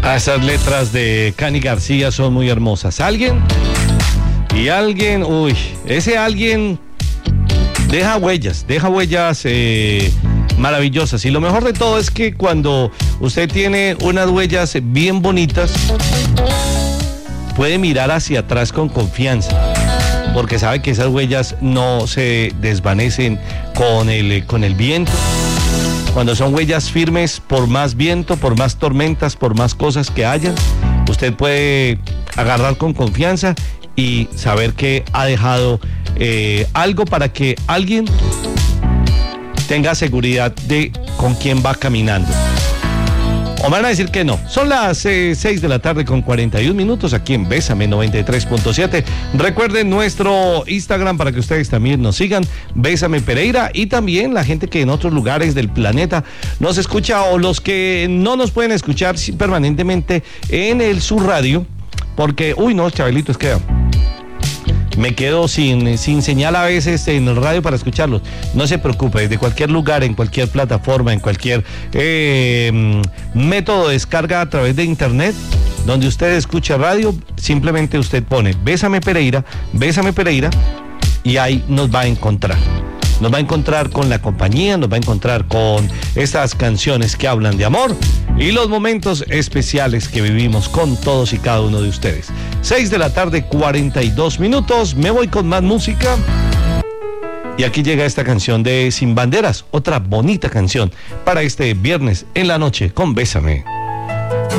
Esas letras de Cani García son muy hermosas. Ese alguien deja huellas maravillosas. Y lo mejor de todo es que cuando usted tiene unas huellas bien bonitas, puede mirar hacia atrás con confianza, porque sabe que esas huellas no se desvanecen con el viento. Cuando son huellas firmes, por más viento, por más tormentas, por más cosas que hayan, usted puede agarrar con confianza y saber que ha dejado algo para que alguien tenga seguridad de con quién va caminando. O van a decir que no. Son las 6 de la tarde con 41 minutos aquí en Bésame 93.7. Recuerden nuestro Instagram para que ustedes también nos sigan, Bésame Pereira, y también la gente que en otros lugares del planeta nos escucha o los que no nos pueden escuchar permanentemente en el Surradio, porque, Chabelito, es que me quedo sin señal a veces en el radio para escucharlos. No se preocupe, desde cualquier lugar, en cualquier plataforma, en cualquier método de descarga a través de internet, donde usted escucha radio, simplemente usted pone Bésame Pereira, y ahí nos va a encontrar. Nos va a encontrar con la compañía, nos va a encontrar con estas canciones que hablan de amor y los momentos especiales que vivimos con todos y cada uno de ustedes. 6 de la tarde, 42 minutos. Me voy con más música. Y aquí llega esta canción de Sin Banderas, otra bonita canción para este viernes en la noche con Bésame.